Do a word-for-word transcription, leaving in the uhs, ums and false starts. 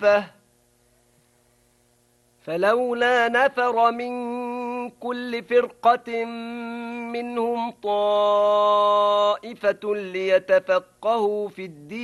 كافة فلولا نفر من كل فرقة منهم طائفة ليتفقهوا في الدين